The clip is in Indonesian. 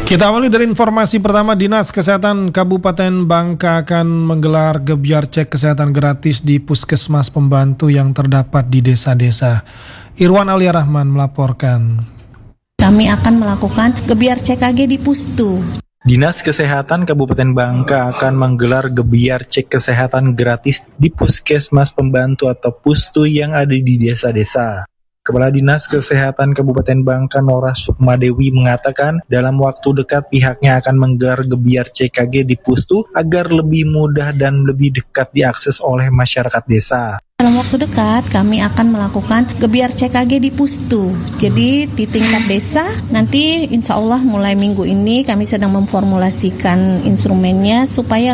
Kita awali dari informasi pertama. Dinas Kesehatan Kabupaten Bangka akan menggelar gebyar cek kesehatan gratis di puskesmas pembantu yang terdapat di desa-desa. Irwan Alia Rahman melaporkan. Kami akan melakukan gebyar CKG di Pustu. Dinas Kesehatan Kabupaten Bangka akan menggelar gebyar cek kesehatan gratis di puskesmas pembantu atau pustu yang ada di desa-desa. Kepala Dinas Kesehatan Kabupaten Bangka Nora Sukmadewi mengatakan dalam waktu dekat pihaknya akan menggelar gebyar CKG di pustu agar lebih mudah dan lebih dekat diakses oleh masyarakat desa. Dalam waktu dekat kami akan melakukan gebyar CKG di Pustu. Jadi di tingkat desa nanti insya Allah mulai minggu ini kami sedang memformulasikan instrumennya supaya